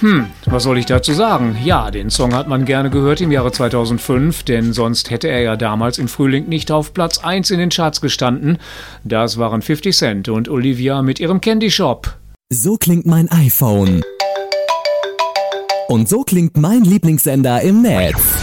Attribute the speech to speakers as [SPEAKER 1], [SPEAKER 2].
[SPEAKER 1] Was soll ich dazu sagen? Ja, den Song hat man gerne gehört im Jahre 2005, denn sonst hätte er ja damals im Frühling nicht auf Platz 1 in den Charts gestanden. Das waren 50 Cent und Olivia mit ihrem Candy Shop.
[SPEAKER 2] So klingt mein iPhone. Und so klingt mein Lieblingssender im Netz.